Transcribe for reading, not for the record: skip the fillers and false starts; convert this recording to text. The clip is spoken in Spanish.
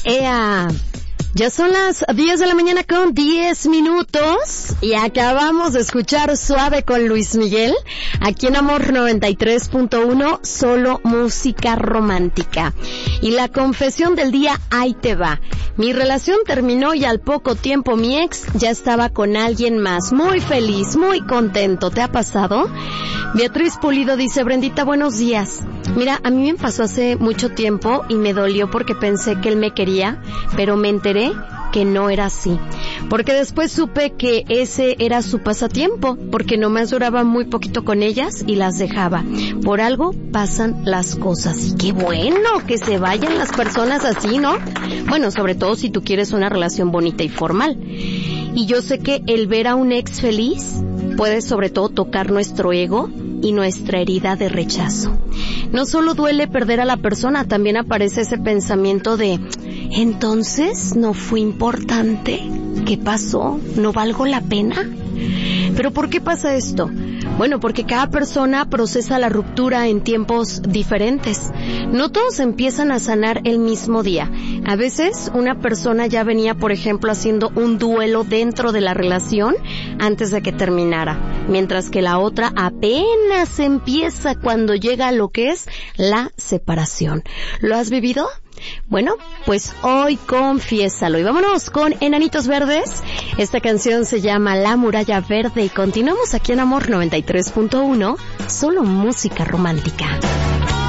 ¡Ea! Ya son las 10 de la mañana con 10 minutos y acabamos de escuchar Suave con Luis Miguel, aquí en Amor 93.1, solo música romántica. Y la confesión del día, ahí te va. Mi relación terminó y al poco tiempo mi ex ya estaba con alguien más. Muy feliz, muy contento. ¿Te ha pasado? Beatriz Pulido dice, Brendita, buenos días. Mira, a mí me pasó hace mucho tiempo y me dolió porque pensé que él me quería, pero me enteré que no era así, porque después supe que ese era su pasatiempo, porque nomás duraba muy poquito con ellas y las dejaba. Por algo pasan las cosas, y qué bueno que se vayan las personas así, ¿no? Bueno, sobre todo si tú quieres una relación bonita y formal. Y yo sé que el ver a un ex feliz puede sobre todo tocar nuestro ego y nuestra herida de rechazo. No solo duele perder a la persona, también aparece ese pensamiento de, ¿entonces no fue importante? ¿Qué pasó? ¿No valgo la pena? ¿Pero por qué pasa esto? Bueno, porque cada persona procesa la ruptura en tiempos diferentes. No todos empiezan a sanar el mismo día. A veces una persona ya venía, por ejemplo, haciendo un duelo dentro de la relación antes de que terminara, mientras que la otra apenas empieza cuando llega a lo que es la separación. ¿Lo has vivido? Bueno, pues hoy confiésalo. Y vámonos con Enanitos Verdes. Esta canción se llama La Muralla Verde y continuamos aquí en Amor 93.1, solo música romántica.